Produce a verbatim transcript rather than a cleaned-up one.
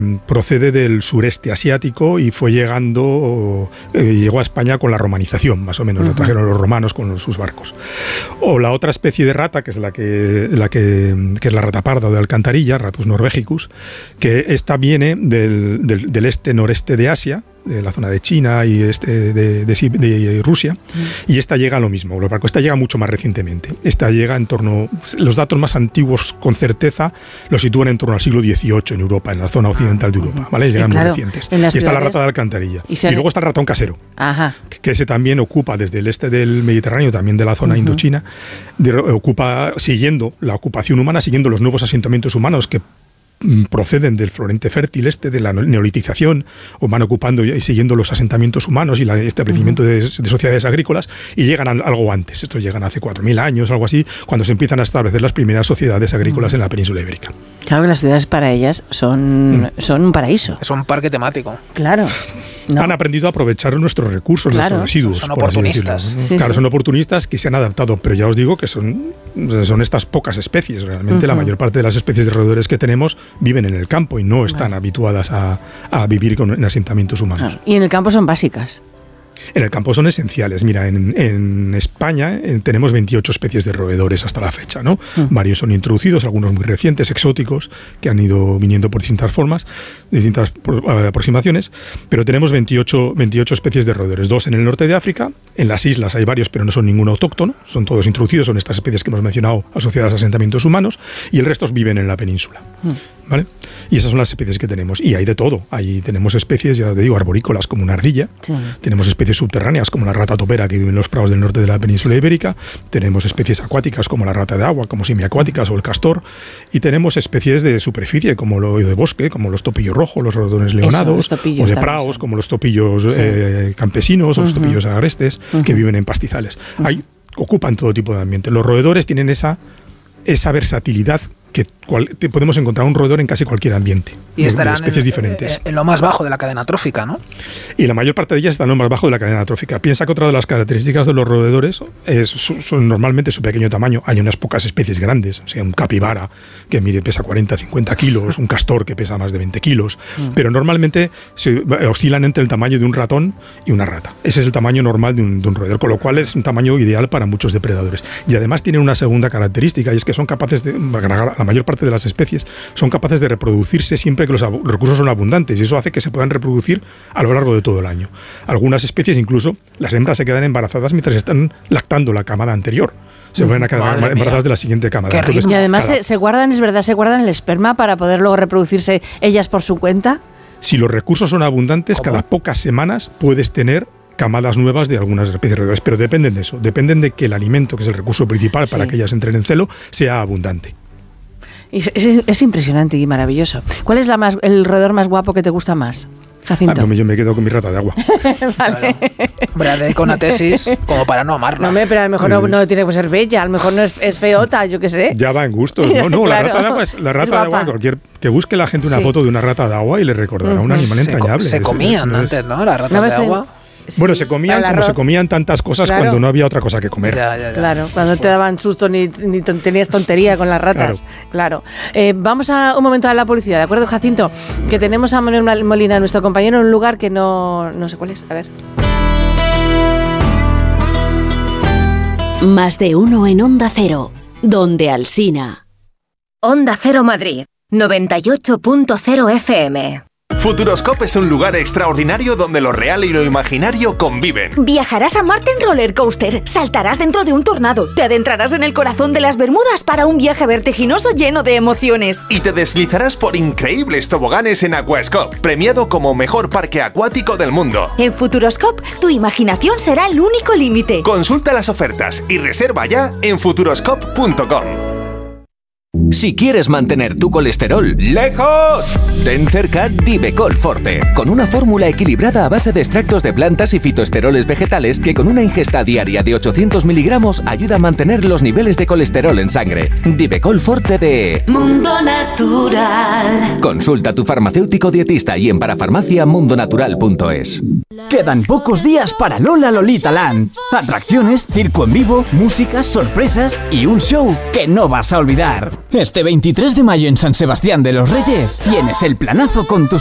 procede del sureste asiático y fue llegando, eh, llegó a España con la romanización, más o menos, uh-huh. Lo trajeron los romanos con los, sus barcos. O la otra especie de rata, que es la que, la que, que es la rata parda o de alcantarilla, Ratus norvegicus, que esta viene del, del, del este-noreste de Asia, de la zona de China y este de, de, de, de Rusia, mm. y esta llega a lo mismo. Esta llega mucho más recientemente. Esta llega en torno, los datos más antiguos con certeza los sitúan en torno al siglo dieciocho en Europa, en la zona occidental de Europa, ¿vale? Llegan claro, muy recientes. Y está ciudades... la rata de alcantarilla. Y, y luego está el ratón casero, Ajá. Que, que ese también ocupa desde el este del Mediterráneo, también de la zona uh-huh. indochina, de, ocupa siguiendo la ocupación humana, siguiendo los nuevos asentamientos humanos que proceden del florente fértil este, de la neolitización, o van ocupando y siguiendo los asentamientos humanos y el establecimiento uh-huh. de, de sociedades agrícolas, y llegan a, algo antes. Estos llegan hace cuatro mil años, algo así, cuando se empiezan a establecer las primeras sociedades agrícolas uh-huh. en la península ibérica. Claro que las ciudades para ellas son, mm. son un paraíso. Es un parque temático. Claro. No. Han aprendido a aprovechar nuestros recursos, claro. nuestros residuos. Son oportunistas. Sí, claro, sí. son oportunistas que se han adaptado, pero ya os digo que son, son estas pocas especies. Realmente uh-huh. la mayor parte de las especies de roedores que tenemos viven en el campo y no están vale. habituadas a, a vivir con, en asentamientos humanos. Ah, y en el campo son básicas. En el campo son esenciales. Mira, en, en España eh, tenemos veintiocho especies de roedores hasta la fecha, ¿no? Mm. Varios son introducidos, algunos muy recientes, exóticos, que han ido viniendo por distintas formas, distintas por, uh, aproximaciones, pero tenemos veintiocho, veintiocho especies de roedores. Dos en el norte de África, en las islas hay varios, pero no son ninguno autóctono, son todos introducidos, son estas especies que hemos mencionado asociadas a asentamientos humanos, y el resto viven en la península. Mm. ¿Vale? Y esas son las especies que tenemos. Y hay de todo. Ahí tenemos especies, ya te digo, arborícolas como una ardilla, sí. tenemos especies subterráneas como la rata topera que vive en los prados del norte de la península ibérica, tenemos especies acuáticas como la rata de agua, como semiacuáticas o el castor, y tenemos especies de superficie como lo de bosque, como los topillos rojos, los ratones leonados, Eso, o de prados como los topillos sí. eh, campesinos uh-huh. o los topillos agrestes uh-huh. que viven en pastizales. Uh-huh. Ahí ocupan todo tipo de ambiente. Los roedores tienen esa, esa versatilidad que cual, te podemos encontrar un roedor en casi cualquier ambiente. Y estarán especies en, diferentes. En lo más bajo de la cadena trófica, ¿no? Y la mayor parte de ellas están en lo más bajo de la cadena trófica. Piensa que otra de las características de los roedores es son, son normalmente su pequeño tamaño. Hay unas pocas especies grandes, o sea, un capibara que mire pesa cuarenta a cincuenta kilos, un castor que pesa más de veinte kilos, mm. pero normalmente se oscilan entre el tamaño de un ratón y una rata. Ese es el tamaño normal de un, de un roedor, con lo cual es un tamaño ideal para muchos depredadores. Y además tienen una segunda característica, y es que son capaces de, la mayor parte de las especies son capaces de reproducirse siempre que los recursos son abundantes, y eso hace que se puedan reproducir a lo largo de todo el año. Algunas especies incluso las hembras se quedan embarazadas mientras están lactando la camada anterior. Se vuelven a quedar Madre embarazadas mía. de la siguiente camada. Entonces, y además cada... se, se guardan, es verdad, se guardan el esperma para poder luego reproducirse ellas por su cuenta. Si los recursos son abundantes, ¿Cómo? cada pocas semanas puedes tener camadas nuevas de algunas especies de roedores, pero dependen de eso, dependen de que el alimento, que es el recurso principal sí. para que ellas entren en celo, sea abundante. Es, es, es impresionante y maravilloso. ¿Cuál es la más, el roedor más guapo que te gusta más, Jacinto? Ah, no, yo me quedo con mi rata de agua. Vale. Hombre, la dedico una tesis como para no amarla. No, hombre, pero a lo mejor no, no tiene que ser bella, a lo mejor no es, es feota, yo qué sé. Ya va en gustos. No, no, claro. La rata de agua es la rata de agua. Cualquier, que busque la gente una sí. foto de una rata de agua y le recordará uh-huh. un animal se entrañable. Co- se comían es, antes, ¿no? Las ratas de agua. Sí, bueno, se comían como se comían tantas cosas claro. cuando no había otra cosa que comer. Ya, ya, ya. Claro, cuando te daban susto ni, ni ton, tenías tontería con las ratas. Claro. claro. Eh, vamos a un momento a la publicidad, ¿de acuerdo, Jacinto? Que tenemos a Manuel Molina, nuestro compañero, en un lugar que no, no sé cuál es. A ver. Más de uno en Onda Cero, donde Alsina. Onda Cero Madrid, noventa y ocho punto cero F M. Futuroscope es un lugar extraordinario donde lo real y lo imaginario conviven. Viajarás a Marte en roller coaster, saltarás dentro de un tornado, te adentrarás en el corazón de las Bermudas para un viaje vertiginoso lleno de emociones. Y te deslizarás por increíbles toboganes en Aquascope, premiado como mejor parque acuático del mundo. En Futuroscope, tu imaginación será el único límite. Consulta las ofertas y reserva ya en futuroscope punto com. Si quieres mantener tu colesterol lejos, ten cerca Divecol Forte, con una fórmula equilibrada a base de extractos de plantas y fitoesteroles vegetales que con una ingesta diaria de ochocientos miligramos ayuda a mantener los niveles de colesterol en sangre. Divecol Forte de Mundo Natural. Consulta a tu farmacéutico dietista y en parafarmacia mundo natural punto es. Quedan pocos días para Lola Lolita Land. Atracciones, circo en vivo, música, sorpresas y un show que no vas a olvidar. Este veintitrés de mayo en San Sebastián de los Reyes tienes el planazo con tus